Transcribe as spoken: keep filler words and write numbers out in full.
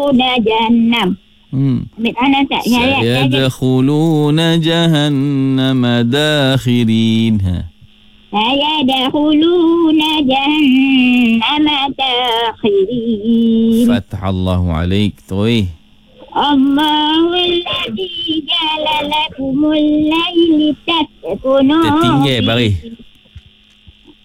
jahannam. Hmm. Ambil tangan tak? Sayadkhuluna jahannama dakhirin. Ha. Sayadkhuluna jahannama dakhirin. Fatahallahu alaik. Toi. Allahul ladzi ja'ala lakumul laila taskunu. Tertinggal bari.